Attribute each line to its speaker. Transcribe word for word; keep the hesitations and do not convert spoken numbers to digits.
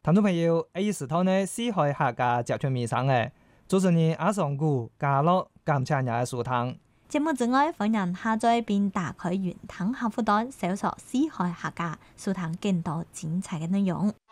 Speaker 1: 聽眾朋友，呢時套呢四海客家集團面上嘅主持人阿尚古加樂感謝人嘅收聽。
Speaker 2: 節目之外，歡迎下載並打開雲聽客戶端，搜索四海客家收聽更多精彩嘅內容。